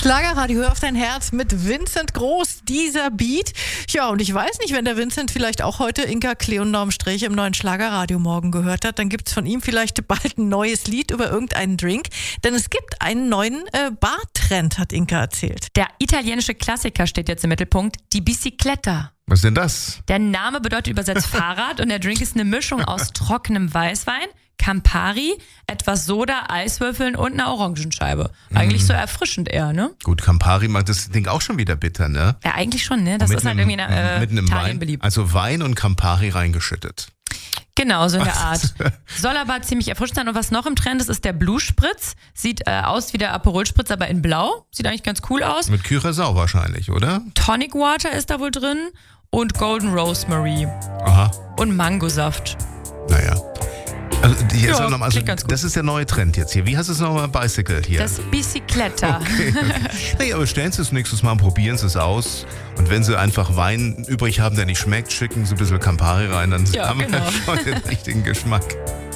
Schlagerradio, hör auf dein Herz mit Vincent Groß, dieser Beat. Ja, und ich weiß nicht, wenn der Vincent vielleicht auch heute Inka Kleondaum-Strich im neuen Schlagerradio morgen gehört hat, dann gibt's von ihm vielleicht bald ein neues Lied über irgendeinen Drink. Denn es gibt einen neuen Bartrend, hat Inka erzählt. Der italienische Klassiker steht jetzt im Mittelpunkt, die Bicicletta. Was ist denn das? Der Name bedeutet übersetzt Fahrrad und der Drink ist eine Mischung aus trockenem Weißwein, Campari, etwas Soda, Eiswürfeln und einer Orangenscheibe. Eigentlich so erfrischend eher, ne? Gut, Campari macht das Ding auch schon wieder bitter, ne? Ja, eigentlich schon, ne? Das ist halt irgendwie in Italien Wein, beliebt. also Wein und Campari reingeschüttet. Genau, so in der Art. Soll aber ziemlich erfrischend sein. Und was noch im Trend ist, ist der Blue Spritz. Sieht aus wie der Aperol Spritz, aber in blau. Sieht eigentlich ganz cool aus. Mit Curaçao wahrscheinlich, oder? Tonic Water ist da wohl drin. Und Golden Rosemary. Aha. Und Mangosaft. Naja. Also, jetzt Ja, noch mal, klingt ganz gut. das ist der neue Trend jetzt hier. Wie heißt es nochmal? Bicycle hier. Das Bicicletta. Okay. Nee, aber stellen Sie es nächstes Mal und probieren Sie es aus. Und wenn Sie einfach Wein übrig haben, der nicht schmeckt, schicken Sie ein bisschen Campari rein, dann Ja, haben wir genau. schon den richtigen Geschmack.